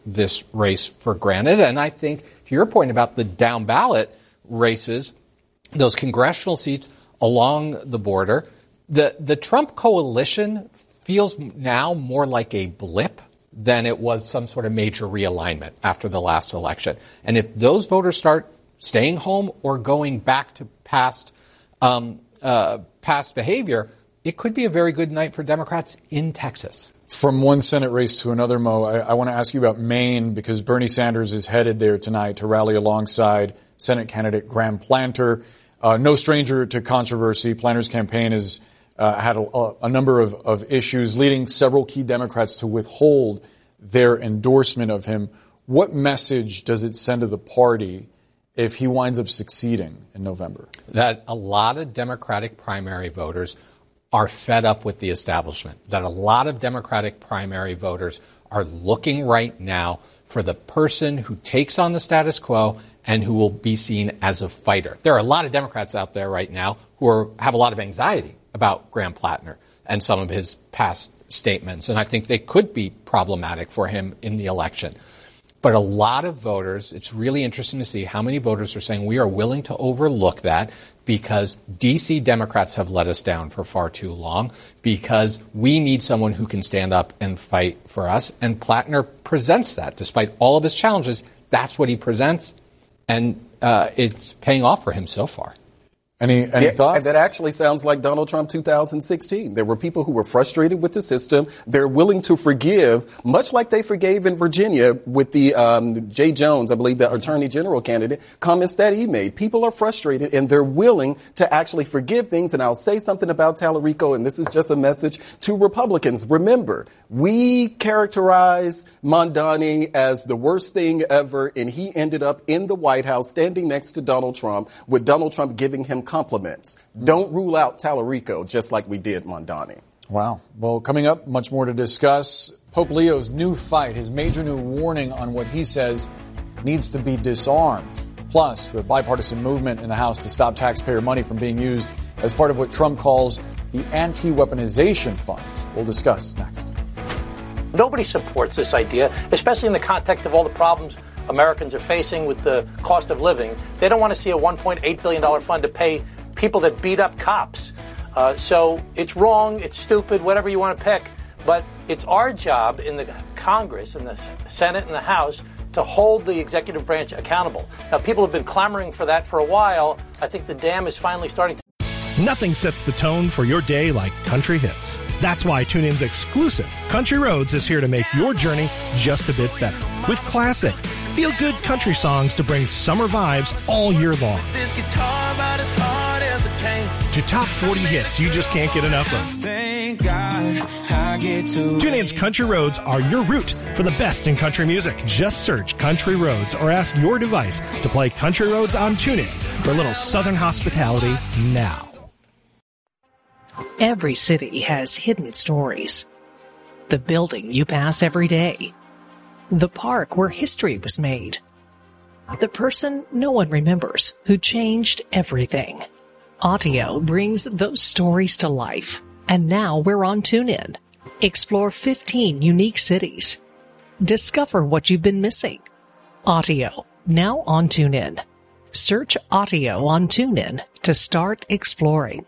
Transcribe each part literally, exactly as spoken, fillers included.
this race for granted. And I think, to your point about the down ballot races, those congressional seats along the border, the, the Trump coalition feels now more like a blip than it was some sort of major realignment after the last election. And if those voters start staying home or going back to past um, uh, past behavior, it could be a very good night for Democrats in Texas. From one Senate race to another, Mo, I, I want to ask you about Maine, because Bernie Sanders is headed there tonight to rally alongside Senate candidate Graham Planter. Uh, no stranger to controversy. Planter's campaign has uh, had a, a number of, of issues, leading several key Democrats to withhold their endorsement of him. What message does it send to the party if he winds up succeeding in November? That a lot of Democratic primary voters are fed up with the establishment, that a lot of Democratic primary voters are looking right now for the person who takes on the status quo and who will be seen as a fighter. There are a lot of Democrats out there right now who are, have a lot of anxiety about Graham Plattner and some of his past statements, and I think they could be problematic for him in the election. But a lot of voters, it's really interesting to see how many voters are saying we are willing to overlook that because D C Democrats have let us down for far too long, because we need someone who can stand up and fight for us. And Plattner presents that. Despite all of his challenges, that's what he presents, and uh, it's paying off for him so far. Any, any yeah, thoughts? That actually sounds like Donald Trump two thousand sixteen. There were people who were frustrated with the system. They're willing to forgive, much like they forgave in Virginia with the um, Jay Jones, I believe, the attorney general candidate, comments that he made. People are frustrated, and they're willing to actually forgive things. And I'll say something about Tallarico, and this is just a message to Republicans. Remember, we characterize Mondani as the worst thing ever, and he ended up in the White House standing next to Donald Trump, with Donald Trump giving him compliments. Don't rule out Tallarico, just like we did Mondani. Wow. Well, coming up, much more to discuss. Pope Leo's new fight, his major new warning on what he says needs to be disarmed. Plus, the bipartisan movement in the House to stop taxpayer money from being used as part of what Trump calls the anti-weaponization fund. We'll discuss next. Nobody supports this idea, especially in the context of all the problems Americans are facing with the cost of living. They don't want to see a one point eight billion dollars fund to pay people that beat up cops. Uh, so it's wrong, it's stupid, whatever you want to pick. But it's our job in the Congress, in the Senate and the House, to hold the executive branch accountable. Now, people have been clamoring for that for a while. I think the dam is finally starting to. Nothing sets the tone for your day like country hits. That's why TuneIn's exclusive Country Roads is here to make your journey just a bit better. With classic, feel-good country songs to bring summer vibes all year long. This guitar about as hard as it came. To top forty hits you just can't get enough of. Thank God I get to TuneIn's Country Roads are your route for the best in country music. Just search Country Roads or ask your device to play Country Roads on TuneIn for a little southern hospitality now. Every city has hidden stories. The building you pass every day. The park where history was made. The person no one remembers who changed everything. Audio brings those stories to life. And now we're on TuneIn. Explore fifteen unique cities. Discover what you've been missing. Audio, now on TuneIn. Search Audio on TuneIn to start exploring.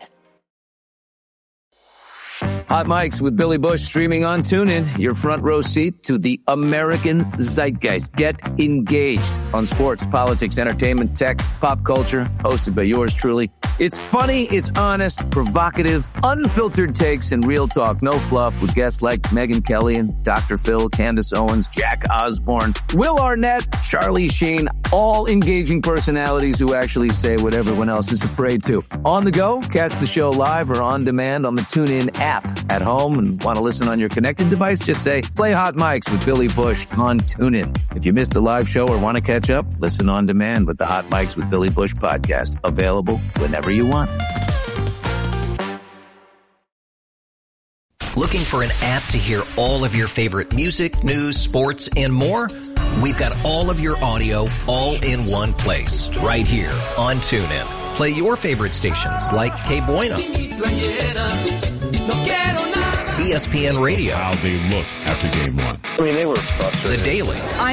Hot Mics with Billy Bush streaming on TuneIn. Your front row seat to the American zeitgeist. Get engaged on sports, politics, entertainment, tech, pop culture. Hosted by yours truly. It's funny, it's honest, provocative, unfiltered takes, and real talk. No fluff with guests like Megyn Kelly and Doctor Phil, Candace Owens, Jack Osborne, Will Arnett, Charlie Sheen. All engaging personalities who actually say what everyone else is afraid to. On the go, catch the show live or on demand on the TuneIn app. At home and want to listen on your connected device, just say, play Hot Mics with Billy Bush on TuneIn. If you missed the live show or want to catch up, listen on demand with the Hot Mics with Billy Bush podcast. Available whenever you want. Looking for an app to hear all of your favorite music, news, sports, and more? We've got all of your audio all in one place, right here on TuneIn. Play your favorite stations like Que Bueno, E S P N Radio. How they looked after game one. I mean, they were frustrated. The Daily.